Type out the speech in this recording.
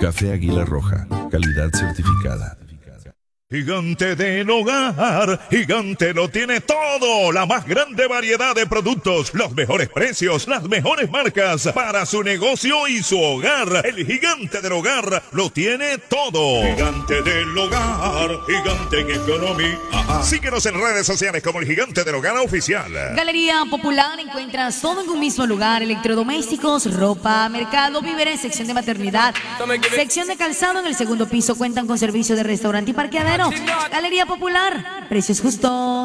Café Águila Roja, calidad certificada. Gigante del Hogar, Gigante lo tiene todo, la más grande variedad de productos, los mejores precios, las mejores marcas para su negocio y su hogar. El Gigante del Hogar lo tiene todo. Gigante del Hogar, Gigante en economía. Síguenos en redes sociales como el Gigante del Hogar Oficial. Galería Popular, encuentras todo en un mismo lugar: electrodomésticos, ropa, mercado, víveres, sección de maternidad, sección de calzado. En el segundo piso cuentan con servicio de restaurante y parqueadero. Galería Popular, precios justos.